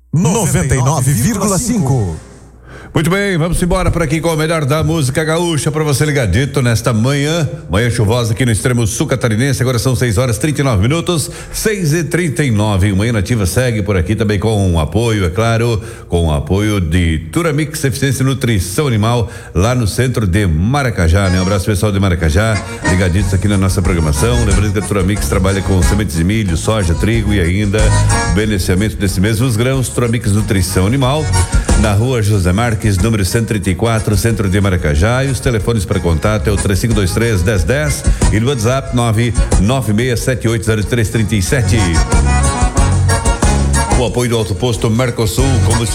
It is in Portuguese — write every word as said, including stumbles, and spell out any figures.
noventa e nove vírgula cinco. Muito bem, vamos embora por aqui com o melhor da música gaúcha para você ligadito nesta manhã, manhã chuvosa aqui no extremo sul catarinense. Agora são seis horas trinta e nove minutos, seis e trinta e nove. Manhã Nativa segue por aqui também com o apoio, é claro, com o apoio de Turamix Eficiência e Nutrição Animal lá no centro de Maracajá, né? Um abraço pessoal de Maracajá, ligaditos aqui na nossa programação. Lembrando que a Turamix trabalha com sementes de milho, soja, trigo e ainda beneficiamento desses mesmos grãos. Turamix Nutrição Animal, na rua José Marques, número cento e trinta e quatro, centro de Maracajá. E os telefones para contato é o três cinco dois três, dez dez e no WhatsApp nove nove seis sete oito zero três três sete. O apoio do Alto Posto Mercosul, combustível